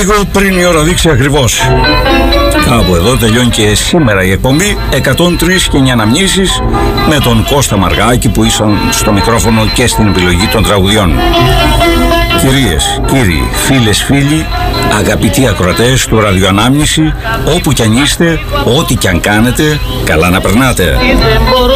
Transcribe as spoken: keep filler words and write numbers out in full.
Λίγο πριν η ώρα δείξει ακριβώς. Κάπου εδώ τελειώνει και σήμερα η εκπομπή εκατόν τρία και εννιά αναμνήσεις με τον Κώστα Μαργάκη που ήσαν στο μικρόφωνο και στην επιλογή των τραγουδιών. Κυρίες, κύριοι, φίλες, φίλοι, αγαπητοί ακροατές του Ραδιοανάμνηση, όπου κι αν είστε, ό,τι κι αν κάνετε, καλά να περνάτε.